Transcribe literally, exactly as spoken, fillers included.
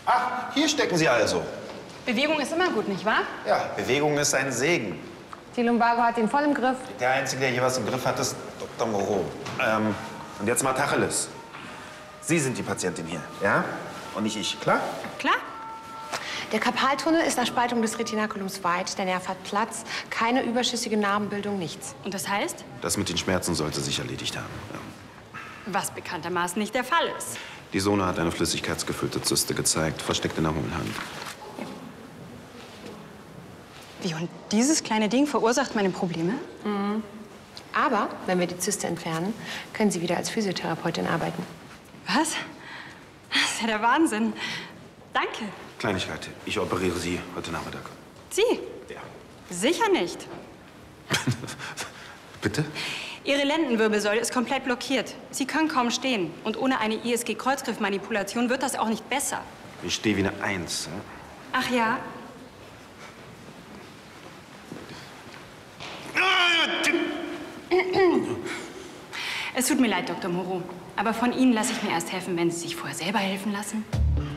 Ach, hier stecken Sie also. Bewegung ist immer gut, nicht wahr? Ja, Bewegung ist ein Segen. Die Lumbago hat ihn voll im Griff. Der Einzige, der hier was im Griff hat, ist Doktor Moreau. Ähm, und jetzt mal Tacheles. Sie sind die Patientin hier, ja? Und nicht ich, klar? Klar. Der Karpaltunnel ist nach Spaltung des Retinaculums weit. Der Nerv hat Platz. Keine überschüssige Narbenbildung, nichts. Und das heißt? Das mit den Schmerzen sollte sich erledigt haben. Ja. Was bekanntermaßen nicht der Fall ist. Die Sona hat eine flüssigkeitsgefüllte Zyste gezeigt, versteckt in der hohlen Hand. Wie, und dieses kleine Ding verursacht meine Probleme? Mhm. Aber, wenn wir die Zyste entfernen, können Sie wieder als Physiotherapeutin arbeiten. Was? Das ist ja der Wahnsinn. Danke. Kleinigkeit, ich operiere Sie heute Nachmittag. Sie? Ja. Sicher nicht. Bitte? Ihre Lendenwirbelsäule ist komplett blockiert. Sie können kaum stehen. Und ohne eine I S G-Kreuzgriffmanipulation wird das auch nicht besser. Ich stehe wie eine Eins. Ja? Ach ja? Es tut mir leid, Doktor Moreau. Aber von Ihnen lasse ich mir erst helfen, wenn Sie sich vorher selber helfen lassen.